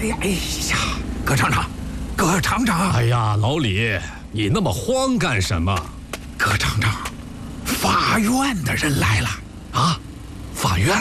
哎呀，葛厂长，葛厂长！ 哎呀，老李，你那么慌干什么？ 葛厂长，法院的人来了啊！法院。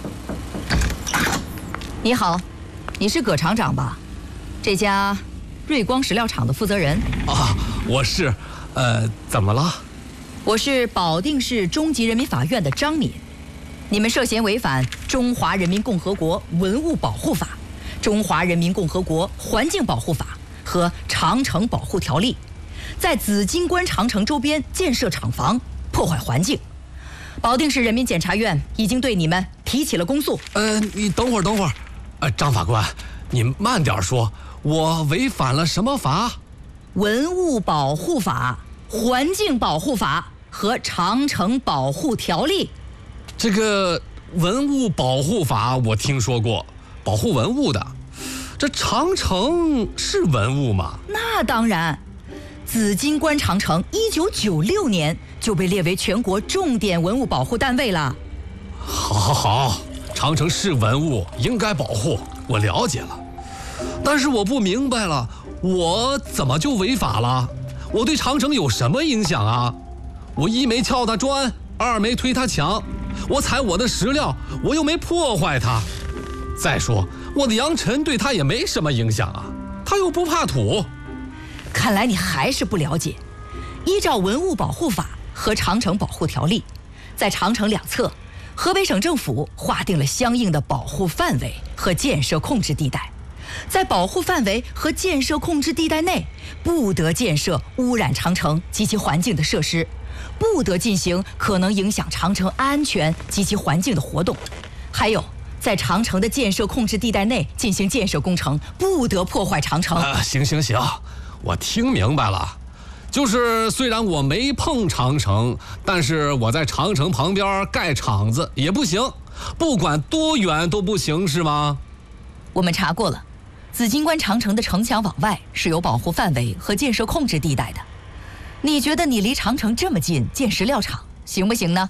你好，你是葛厂长吧？这家瑞光石料厂的负责人啊，我是，怎么了？ 我是保定市中级人民法院的张敏。你们涉嫌违反《中华人民共和国文物保护法》、《中华人民共和国环境保护法》和《长城保护条例》，在紫金关长城周边建设厂房，破坏环境。保定市人民检察院已经对你们提起了公诉。 你等会儿，张法官，你慢点说，我违反了什么法？ 文物保护法、环境保护法和长城保护条例。 这个文物保护法我听说过，保护文物的。这长城是文物吗？ 那当然，紫金关长城1996年就被列为全国重点文物保护单位了。 好，长城是文物，应该保护，我了解了。但是我不明白了，我怎么就违法了？我对长城有什么影响啊？我一没撬它砖，二没推它墙，我采我的石料，我又没破坏它。再说我的扬尘对它也没什么影响啊，它又不怕土。 看来你还是不了解。依照文物保护法和长城保护条例，在长城两侧，河北省政府划定了相应的保护范围和建设控制地带。在保护范围和建设控制地带内，不得建设污染长城及其环境的设施，不得进行可能影响长城安全及其环境的活动。还有，在长城的建设控制地带内进行建设工程，不得破坏长城。 行，我听明白了。就是虽然我没碰长城，但是我在长城旁边盖厂子也不行，不管多远都不行，是吗？ 我们查过了，紫金关长城的城墙往外是有保护范围和建设控制地带的。你觉得你离长城这么近建石料厂行不行呢？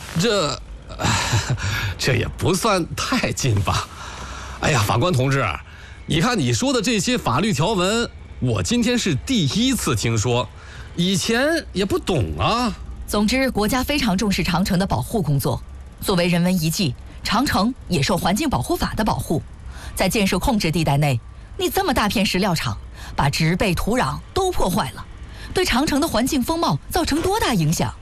这也不算太近吧。哎呀，法官同志，你看你说的这些法律条文，我今天是第一次听说，以前也不懂啊。 总之，国家非常重视长城的保护工作。作为人文遗迹，长城也受环境保护法的保护。在建设控制地带内，你这么大片石料厂，把植被土壤都破坏了，对长城的环境风貌造成多大影响？